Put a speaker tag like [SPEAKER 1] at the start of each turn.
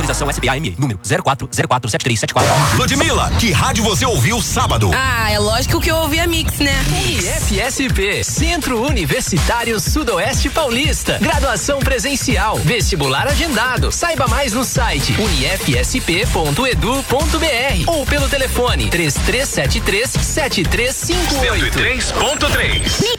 [SPEAKER 1] Autorização SPA-ME, número 04047374.
[SPEAKER 2] Ludmilla, que rádio você ouviu sábado?
[SPEAKER 3] Ah, é lógico que eu ouvi a Mix, né?
[SPEAKER 4] IFSP, Centro Universitário Sudoeste Paulista. Graduação presencial, vestibular agendado. Saiba mais no site unifsp.edu.br ou pelo telefone 3373-7358.
[SPEAKER 2] 103.3.